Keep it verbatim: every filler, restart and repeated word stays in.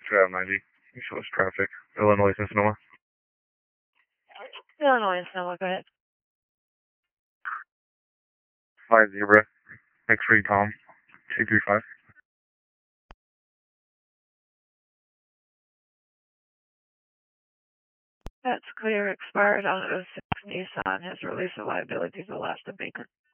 Trav ninety. You show us traffic. Illinois and Sonoma. Illinois and Sonoma, go ahead. Five zebra. X-ray Tom. Two three five. That's clear. Expired on oh six Nissan has release of liability to the last of Baker.